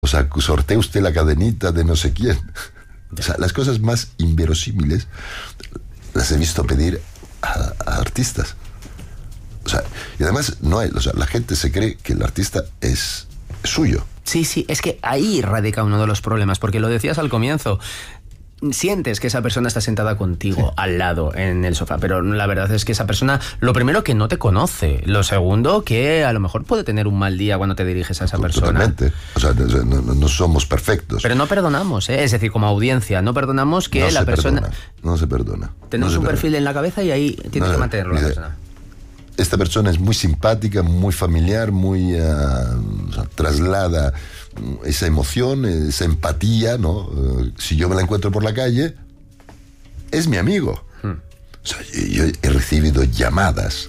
O sea, sortea usted la cadenita de no sé quién. O sea, las cosas más inverosímiles las he visto pedir a artistas. O sea, y además no hay, o sea, la gente se cree que el artista es suyo. Sí, es que ahí radica uno de los problemas, porque lo decías al comienzo. Sientes que esa persona está sentada contigo al lado en el sofá, pero la verdad es que esa persona, lo primero, que no te conoce, lo segundo, que a lo mejor puede tener un mal día cuando te diriges a esa persona. Totalmente. O sea, no somos perfectos. Pero no perdonamos, ¿eh? Es decir, como audiencia, no perdonamos que la persona... No se perdona. Tenemos un perfil en la cabeza y ahí tienes que mantenerlo la persona. Esta persona es muy simpática, muy familiar, muy o sea, traslada esa emoción, esa empatía, ¿no? Si yo me la encuentro por la calle, es mi amigo. O sea, yo he recibido llamadas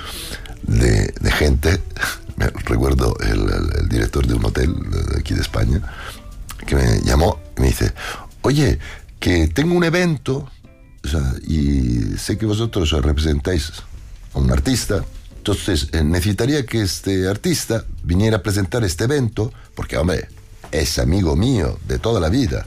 de gente. Me recuerdo el director de un hotel de aquí de España, que me llamó y me dice: oye, que tengo un evento, o sea, y sé que vosotros representáis a un artista, entonces necesitaría que este artista viniera a presentar este evento, porque, hombre, es amigo mío de toda la vida.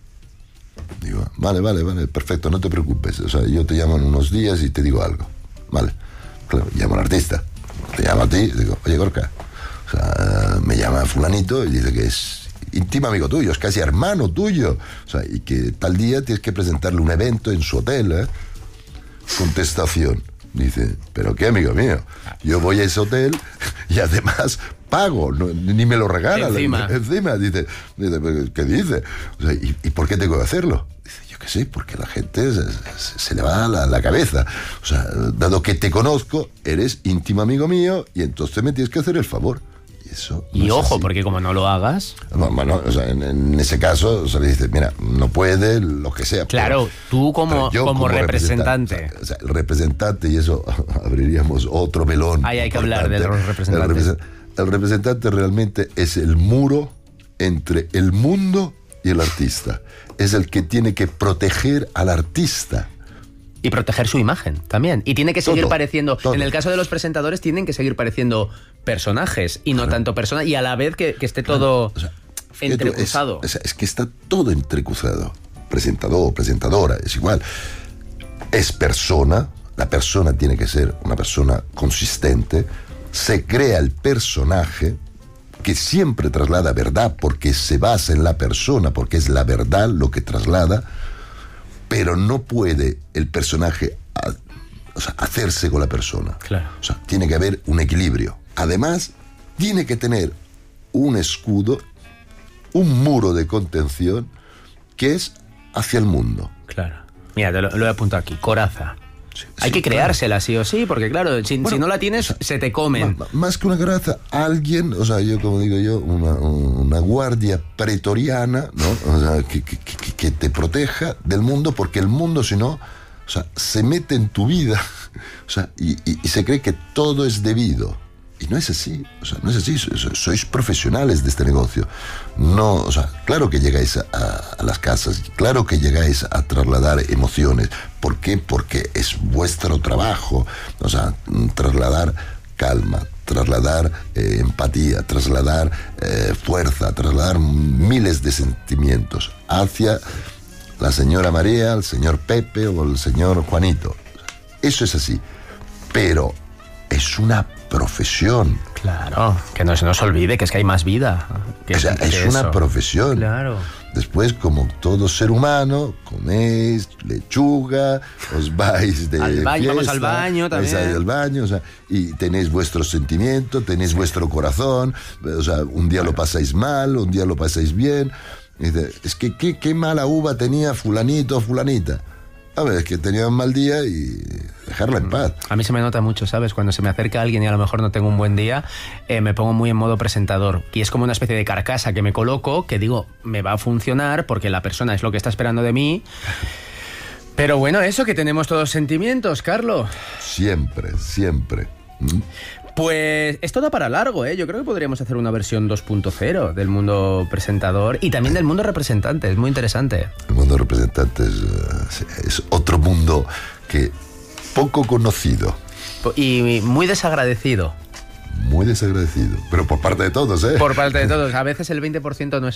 Digo, vale, perfecto, no te preocupes, o sea, yo te llamo en unos días y te digo algo. Vale, claro, llamo al artista, te llamo a ti, digo, oye, Gorka, o sea, me llama fulanito y dice que es íntimo amigo tuyo, es casi hermano tuyo, o sea, y que tal día tienes que presentarle un evento en su hotel, ¿eh? Contestación: dice, ¿pero qué, amigo mío? Yo voy a ese hotel y además pago, ni me lo regala. Encima, dice, ¿qué dice? O sea, ¿y por qué tengo que hacerlo? Dice, yo qué sé, porque la gente se le va a la cabeza. O sea, dado que te conozco, eres íntimo amigo mío y entonces me tienes que hacer el favor. Eso no y ojo, porque como no lo hagas... Bueno, o sea, en ese caso, o sea, le dices, mira, no puede, lo que sea. Claro, tú como representante. O sea, el representante, y eso abriríamos otro melón. Ahí hay que hablar de los representantes. El representante realmente es el muro entre el mundo y el artista. Es el que tiene que proteger al artista. Y proteger su imagen también. Y tiene que seguir pareciendo... Todo. En el caso de los presentadores, tienen que seguir pareciendo personajes y no tanto personas. Y a la vez que esté todo entrecruzado. Es que está todo entrecruzado. Presentador, presentadora, es igual. Es persona. La persona tiene que ser una persona consistente. Se crea el personaje que siempre traslada verdad porque se basa en la persona, porque es la verdad lo que traslada. Pero no puede el personaje hacerse con la persona. Claro. O sea, tiene que haber un equilibrio. Además, tiene que tener un escudo, un muro de contención que es hacia el mundo. Claro. Mira, te lo he apuntado aquí, coraza. Hay que creársela, claro. Sí o sí, porque claro, si no la tienes, se te comen. Más que una coraza, alguien, o sea, yo como digo yo, una guardia pretoriana, ¿no? O sea, que te proteja del mundo, porque el mundo, si no, o sea, se mete en tu vida, o sea, y se cree que todo es debido. Y no es así, o sea, no es así, sois profesionales de este negocio. No, o sea, claro que llegáis a las casas, claro que llegáis a trasladar emociones. ¿Por qué? Porque es vuestro trabajo, o sea, trasladar calma, trasladar empatía, trasladar fuerza, trasladar miles de sentimientos hacia la señora María, el señor Pepe o el señor Juanito. Eso es así, pero es una profesión. Claro, que no se nos olvide que es que hay más vida. O sea, es una profesión. Claro. Después, como todo ser humano, coméis lechuga, os vais de al baño, fiesta, vamos al baño también. Vais al baño, o sea, y tenéis vuestro sentimiento, tenéis vuestro corazón, o sea, un día lo pasáis mal, un día lo pasáis bien. Y dice, es que qué mala uva tenía fulanito o fulanita. A ver, es que tenía un mal día y dejarla en paz. A mí se me nota mucho, ¿sabes? Cuando se me acerca alguien y a lo mejor no tengo un buen día, me pongo muy en modo presentador. Y es como una especie de carcasa que me coloco, que digo, me va a funcionar porque la persona es lo que está esperando de mí. Pero bueno, eso, que tenemos todos sentimientos, Carlo. Siempre. Pues esto da para largo, ¿eh? Yo creo que podríamos hacer una versión 2.0 del mundo presentador y también del mundo representante, es muy interesante. El mundo representante es otro mundo que poco conocido. Y muy desagradecido. Muy desagradecido, pero por parte de todos, ¿eh? Por parte de todos, a veces el 20% no es